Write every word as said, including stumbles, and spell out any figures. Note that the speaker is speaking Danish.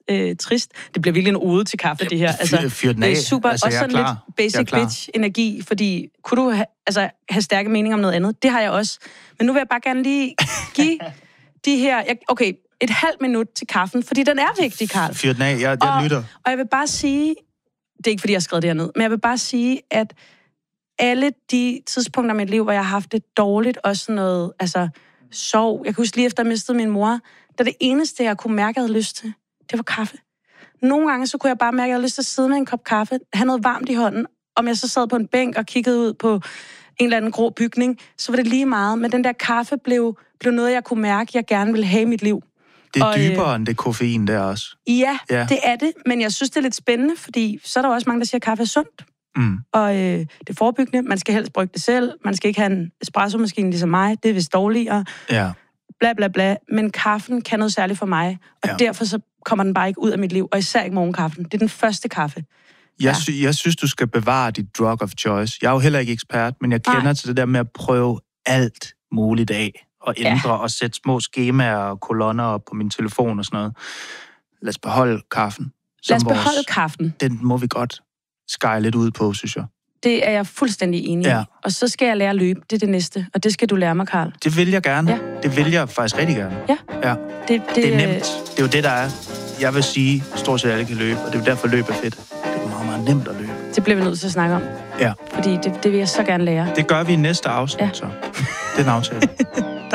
øh, trist. Det bliver virkelig en ode til kaffe, det her. Altså, fyr, fyr den af. Det er super, altså, også sådan lidt basic bitch-energi, fordi kunne du ha, altså, have stærke meninger om noget andet? Det har jeg også. Men nu vil jeg bare gerne lige give de her... Jeg, okay, et halvt minut til kaffen, fordi den er vigtig, Karl. Fyr den af, jeg, jeg og, lytter. Og jeg vil bare sige... Det er ikke, fordi jeg har skrevet det her ned, men jeg vil bare sige, at alle de tidspunkter i mit liv, hvor jeg har haft det dårligt, også sådan noget, altså, sov. Jeg kan huske lige efter, at jeg mistede min mor, da det eneste, jeg kunne mærke, jeg havde lyst til, det var kaffe. Nogle gange, så kunne jeg bare mærke, at jeg havde lyst til at sidde med en kop kaffe, have noget varmt i hånden, om jeg så sad på en bænk og kiggede ud på en eller anden grå bygning, så var det lige meget. Men den der kaffe blev, blev noget, jeg kunne mærke, jeg gerne ville have i mit liv. Det er og, dybere øh, end det koffein der også. Ja, ja, det er det, men jeg synes, det er lidt spændende, fordi så er der også mange, der siger, at kaffe er sundt. Mm. Og øh, det er forebyggende. Man skal helst brygge det selv. Man skal ikke have en espresso-maskine ligesom mig. Det er vist dårligere. Ja. Bla, bla, bla. Men kaffen kan noget særligt for mig. Og ja. Derfor så kommer den bare ikke ud af mit liv. Og især ikke morgenkaffen. Det er den første kaffe. Jeg, ja. sy- jeg synes, du skal bevare dit drug of choice. Jeg er jo heller ikke ekspert, men jeg kender Nej. til det der med at prøve alt muligt af. Og ændre ja. og sætte små skemaer og kolonner op på min telefon og sådan noget. Lad os beholde kaffen. Lad os beholde vores, kaffen. Den må vi godt skære lidt ud på, synes jeg. Det er jeg fuldstændig enig ja. i. Og så skal jeg lære at løbe. Det er det næste. Og det skal du lære mig, Karl. Det vil jeg gerne. Ja. Det vil jeg faktisk rigtig gerne. Ja. ja. Det, det, det er nemt. Det er jo det, der er. Jeg vil sige, stort set alle kan løbe, og det er jo derfor, løb er fedt. Det er meget, meget nemt at løbe. Det bliver vi nødt til at snakke om. Ja. Fordi det, det vil jeg så gerne lære. Det gør vi i næste afsnit, ja. så. Det er en aftale.